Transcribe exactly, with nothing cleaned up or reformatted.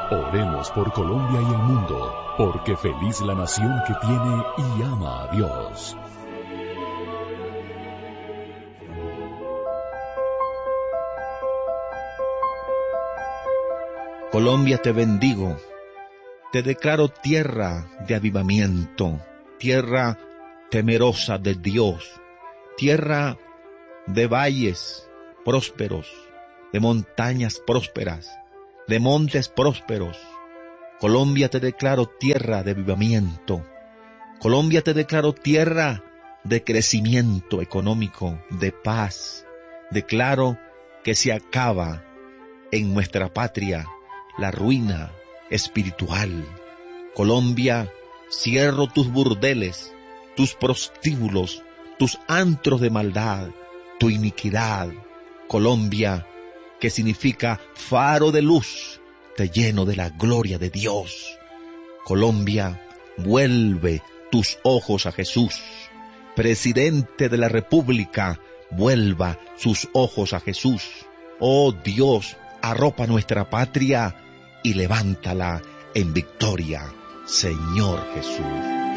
Oremos por Colombia y el mundo, porque feliz la nación que tiene y ama a Dios. Colombia, te bendigo, te declaro tierra de avivamiento, tierra temerosa de Dios, tierra de valles prósperos, de montañas prósperas, de montes prósperos. Colombia, te declaro tierra de avivamiento. Colombia, te declaro tierra de crecimiento económico, de paz. Declaro que se acaba en nuestra patria la ruina espiritual. Colombia, cierro tus burdeles, tus prostíbulos, tus antros de maldad, tu iniquidad. Colombia, que significa faro de luz, te lleno de la gloria de Dios. Colombia, vuelve tus ojos a Jesús. Presidente de la República, vuelva sus ojos a Jesús. Oh Dios, arropa nuestra patria y levántala en victoria, Señor Jesús.